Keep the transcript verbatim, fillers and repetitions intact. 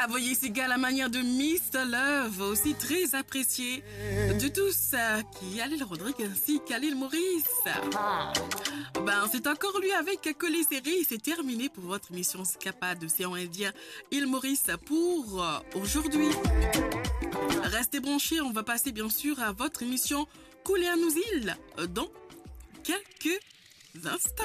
Ah, voyez, c'est gars la manière de mister Love, aussi très apprécié de tous, euh, qui Khalil Rodrigue ainsi qu'Khalil Maurice. Ben, c'est encore lui avec Collé Serré. C'est terminé pour votre émission Scapa de Océan Indien. Il Maurice pour euh, aujourd'hui. Restez branchés, on va passer bien sûr à votre émission Couler à nos îles dans quelques instants.